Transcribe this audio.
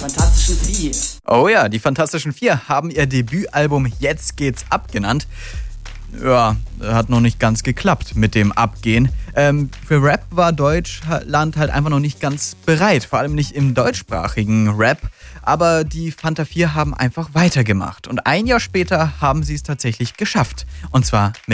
Fantastischen Vier. Oh ja, die Fantastischen Vier haben ihr Debütalbum Jetzt geht's ab genannt. Ja, hat noch nicht ganz geklappt mit dem Abgehen. Für Rap war Deutschland halt einfach noch nicht ganz bereit, vor allem nicht im deutschsprachigen Rap. Aber die Fanta 4 haben einfach weitergemacht. Und ein Jahr später haben sie es tatsächlich geschafft. Und zwar mit